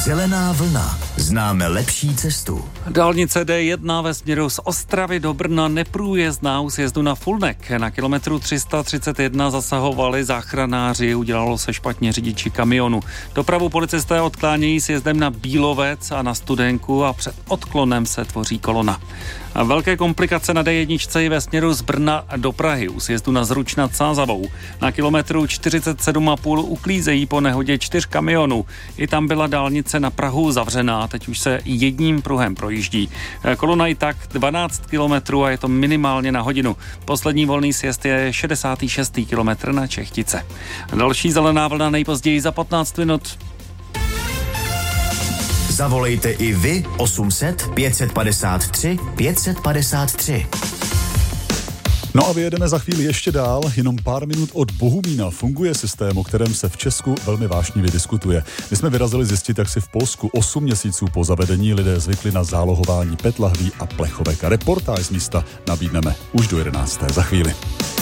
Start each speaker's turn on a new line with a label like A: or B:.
A: Zelená vlna. Známe lepší cestu.
B: Dálnice D1 ve směru z Ostravy do Brna neprůjezdná u sjezdu na Fulnek. Na kilometru 331 zasahovali záchranáři, udělalo se špatně řidiči kamionu. Dopravu policisté odklánějí sjezdem na Bílovec a na Studenku a před odklonem se tvoří kolona. A velké komplikace na D1 je ve směru z Brna do Prahy u sjezdu na Zruč nad Sázavou. Na kilometru 47,5 uklízejí po nehodě 4 kamionů. I tam byla dálnice na Prahu zavřená, teď už se jedním pruhem projíždí. Kolona i tak 12 kilometrů a je to minimálně na hodinu. Poslední volný sjezd je 66. kilometr na Čechtice. Další zelená vlna nejpozději za 15 minut.
A: Zavolejte i vy 800 553 553.
C: No a vyjedeme za chvíli ještě dál, jenom pár minut od Bohumína funguje systém, o kterém se v Česku velmi vášnivě diskutuje. My jsme vyrazili zjistit, jak si v Polsku 8 měsíců po zavedení lidé zvykli na zálohování PET lahví a plechovek. A reportáž z místa nabídneme už do 11. za chvíli.